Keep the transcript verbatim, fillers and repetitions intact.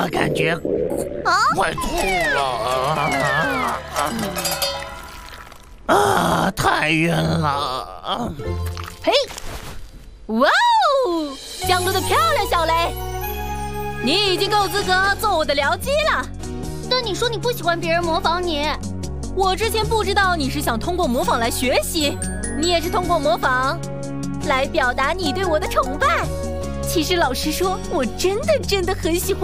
我感觉啊， 快吐了啊！太晕了。 嘿，哇哦，降落的漂亮，小雷！你已经够资格做我的僚机了。 但你说你不喜欢别人模仿你。 我之前不知道你是想通过模仿来学习，你也是通过模仿来表达你对我的崇拜。其实老实说，我真的真的很喜欢。